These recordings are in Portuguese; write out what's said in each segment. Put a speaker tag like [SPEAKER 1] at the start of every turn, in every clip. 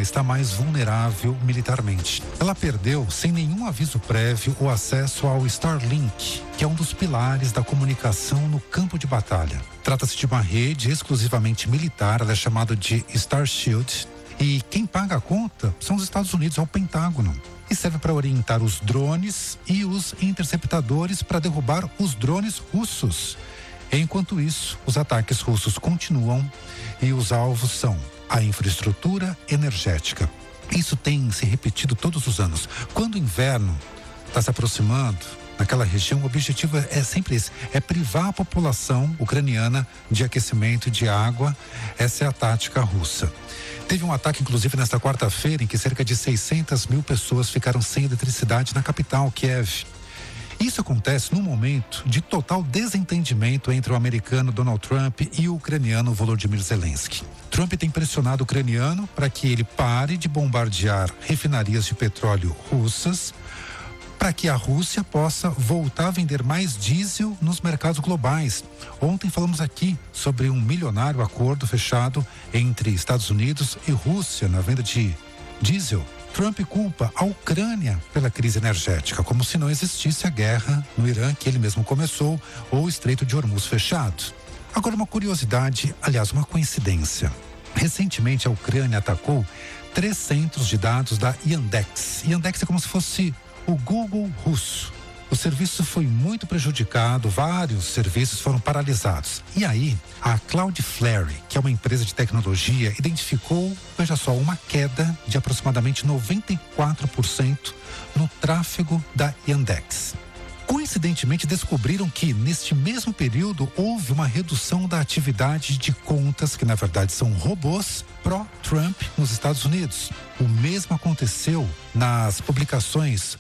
[SPEAKER 1] está mais vulnerável militarmente. Ela perdeu, sem nenhum aviso prévio, o acesso ao Starlink, que é um dos pilares da comunicação no campo de batalha. Trata-se de uma rede exclusivamente militar, ela é chamada de Star Shield, e quem paga a conta são os Estados Unidos, é o Pentágono. E serve para orientar os drones e os interceptadores para derrubar os drones russos. Enquanto isso, os ataques russos continuam e os alvos são a infraestrutura energética. Isso tem se repetido todos os anos. Quando o inverno está se aproximando, naquela região, o objetivo é sempre esse, é privar a população ucraniana de aquecimento e de água. Essa é a tática russa. Teve um ataque, inclusive, nesta quarta-feira, em que cerca de 600 mil pessoas ficaram sem eletricidade na capital, Kiev. Isso acontece num momento de total desentendimento entre o americano Donald Trump e o ucraniano Volodymyr Zelensky. Trump tem pressionado o ucraniano para que ele pare de bombardear refinarias de petróleo russas, para que a Rússia possa voltar a vender mais diesel nos mercados globais. Ontem falamos aqui sobre um milionário acordo fechado entre Estados Unidos e Rússia na venda de diesel. Trump culpa a Ucrânia pela crise energética, como se não existisse a guerra no Irã, que ele mesmo começou, ou o Estreito de Hormuz fechado. Agora, uma curiosidade, aliás, uma coincidência. Recentemente, a Ucrânia atacou 3 centros de dados da Yandex. Yandex é como se fosse o Google russo. O serviço foi muito prejudicado, vários serviços foram paralisados. E aí, a Cloudflare, que é uma empresa de tecnologia, identificou, veja só, uma queda de aproximadamente 94% no tráfego da Yandex. Coincidentemente, descobriram que, neste mesmo período, houve uma redução da atividade de contas, que na verdade são robôs, pró-Trump nos Estados Unidos. O mesmo aconteceu nas publicações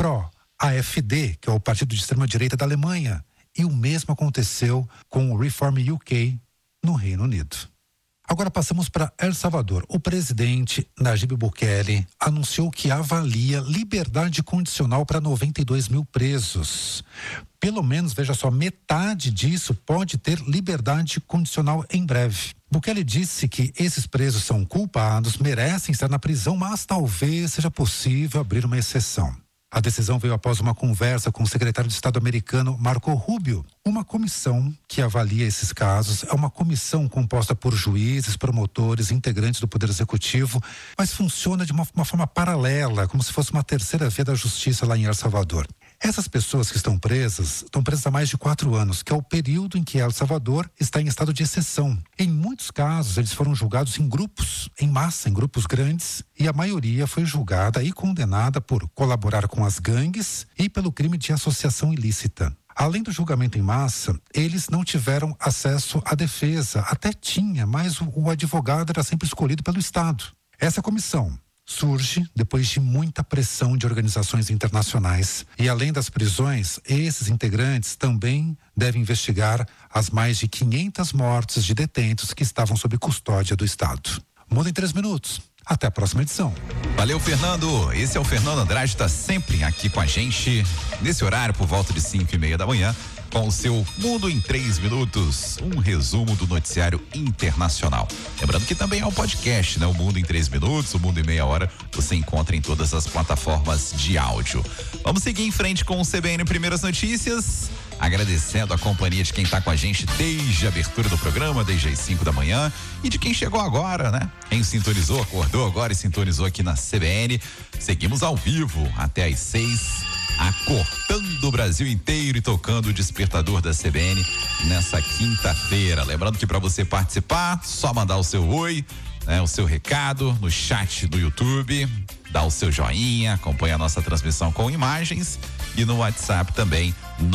[SPEAKER 1] pró-AfD, que é o partido de extrema-direita da Alemanha. E o mesmo aconteceu com o Reform UK no Reino Unido. Agora passamos para El Salvador. O presidente Nayib Bukele anunciou que avalia liberdade condicional para 92 mil presos. Pelo menos, veja só, metade disso pode ter liberdade condicional em breve. Bukele disse que esses presos são culpados, merecem estar na prisão, mas talvez seja possível abrir uma exceção. A decisão veio após uma conversa com o secretário de Estado americano Marco Rubio. Uma comissão que avalia esses casos é uma comissão composta por juízes, promotores, integrantes do Poder Executivo, mas funciona de uma forma paralela, como se fosse uma terceira via da justiça lá em El Salvador. Essas pessoas que estão presas há mais de 4 anos, que é o período em que El Salvador está em estado de exceção. Em muitos casos, eles foram julgados em grupos, em massa, em grupos grandes, e a maioria foi julgada e condenada por colaborar com as gangues e pelo crime de associação ilícita. Além do julgamento em massa, eles não tiveram acesso à defesa. Até tinha, mas o advogado era sempre escolhido pelo Estado. Essa comissão surge depois de muita pressão de organizações internacionais. E além das prisões, esses integrantes também devem investigar as mais de 500 mortes de detentos que estavam sob custódia do Estado. Muda em 3 minutos. Até a próxima edição.
[SPEAKER 2] Valeu, Fernando. Esse é o Fernando Andrade, está sempre aqui com a gente, nesse horário, por volta de 5:30 da manhã, com o seu Mundo em 3 Minutos, um resumo do noticiário internacional. Lembrando que também é um podcast, né? O Mundo em 3 Minutos, o Mundo em Meia Hora, você encontra em todas as plataformas de áudio. Vamos seguir em frente com o CBN Primeiras Notícias, agradecendo a companhia de quem está com a gente desde a abertura do programa, desde as 5 da manhã, e de quem chegou agora, né? Quem sintonizou, acordou agora e sintonizou aqui na CBN. Seguimos ao vivo até às 6, acortando o Brasil inteiro e tocando o despertador da CBN nessa quinta-feira. Lembrando que para você participar, só mandar o seu oi, né, o seu recado no chat do YouTube, dá o seu joinha, acompanha a nossa transmissão com imagens, e no WhatsApp também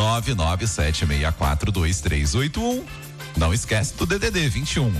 [SPEAKER 2] 997642381. Não esquece do DDD 21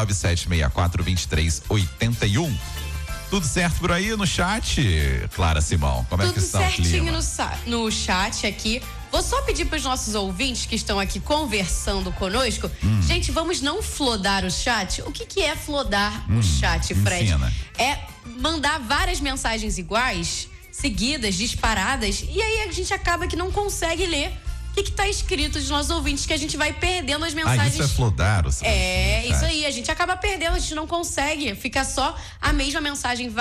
[SPEAKER 2] 997642381. Tudo certo por aí no chat, Clara Simão? Como é que está o clima?
[SPEAKER 3] Tudo certinho no chat aqui. Vou só pedir para os nossos ouvintes que estão aqui conversando conosco, gente, vamos não flodar o chat. O que é flodar o chat, Fred?
[SPEAKER 2] Ensina.
[SPEAKER 3] É mandar várias mensagens iguais, seguidas, disparadas, e aí a gente acaba que não consegue ler o que está escrito dos nossos ouvintes, que a gente vai perdendo as mensagens.
[SPEAKER 2] Isso é flodar,
[SPEAKER 3] isso aí, a gente acaba perdendo, a gente não consegue, fica só a mesma mensagem